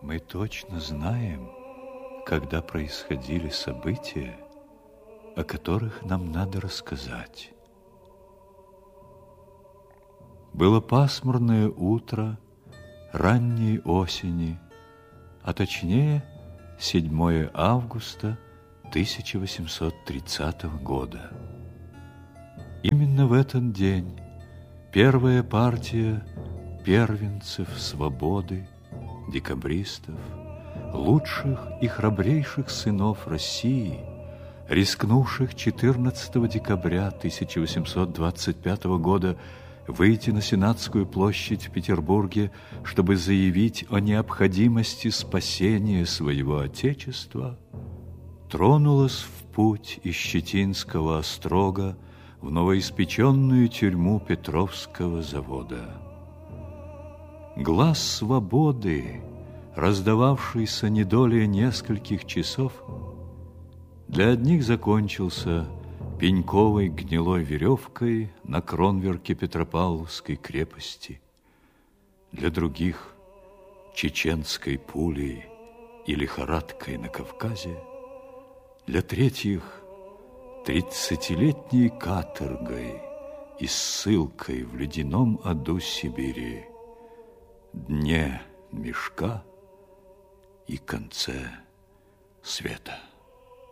Мы точно знаем, когда происходили события, о которых нам надо рассказать. Было пасмурное утро ранней осени, а точнее 7 августа 1830 года. Именно в этот день первая партия первенцев свободы, декабристов, лучших и храбрейших сынов России, рискнувших 14 декабря 1825 года выйти на Сенатскую площадь в Петербурге, чтобы заявить о необходимости спасения своего Отечества, тронулась в путь из Щетинского острога в новоиспеченную тюрьму Петровского завода. Глас свободы, раздававшийся не долее нескольких часов, для одних закончился пеньковой гнилой веревкой на кронверке Петропавловской крепости, для других чеченской пулей и лихорадкой на Кавказе, для третьих 30-летней каторгой и ссылкой в ледяном аду Сибири, дне мешка и конце света.